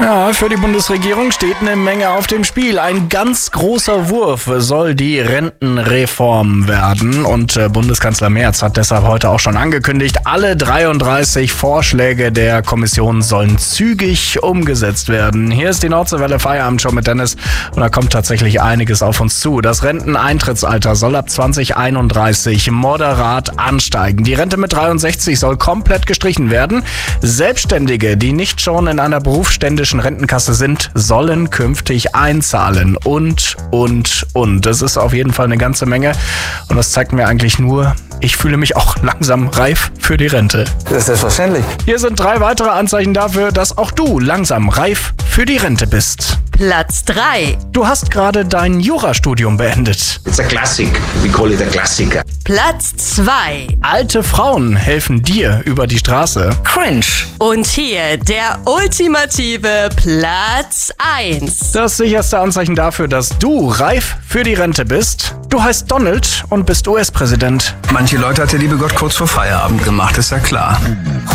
Ja, für die Bundesregierung steht eine Menge auf dem Spiel. Ein ganz großer Wurf soll die Rentenreform werden. Und Bundeskanzler Merz hat deshalb heute auch schon angekündigt, alle 33 Vorschläge der Kommission sollen zügig umgesetzt werden. Hier ist die Nordseewelle Feierabendshow mit Dennis. Und da kommt tatsächlich einiges auf uns zu. Das Renteneintrittsalter soll ab 2031 moderat ansteigen. Die Rente mit 63 soll komplett gestrichen werden. Selbstständige, die nicht schon in einer berufsständischen Rentenkasse sind, sollen künftig einzahlen und. Das ist auf jeden Fall eine ganze Menge und das zeigt mir eigentlich nur, ich fühle mich auch langsam reif für die Rente. Das ist selbstverständlich. Hier sind 3 weitere Anzeichen dafür, dass auch du langsam reif für die Rente bist. Platz 3. Du hast gerade dein Jurastudium beendet. It's a classic. We call it a Klassiker. Platz 2. Alte Frauen helfen dir über die Straße. Cringe. Und hier der ultimative Platz 1. Das sicherste Anzeichen dafür, dass du reif für die Rente bist. Du heißt Donald und bist US-Präsident. Manche Leute hat der liebe Gott kurz vor Feierabend gemacht, ist ja klar.